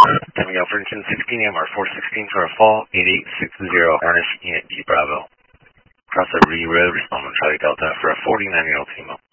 Coming out for 16 MR 416 for a fall, 8860 Ernest Unit G Bravo. Cross the Lee Road, respond on Charlie Delta for a 49-year-old female.